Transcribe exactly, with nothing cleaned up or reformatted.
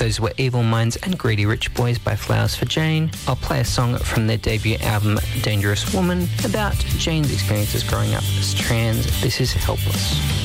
Those were Evil Minds and Greedy Rich Boys by Flowers for Jane. I'll play a song from their debut album, Dangerous Woman, about Jane's experiences growing up as trans. This is Helpless.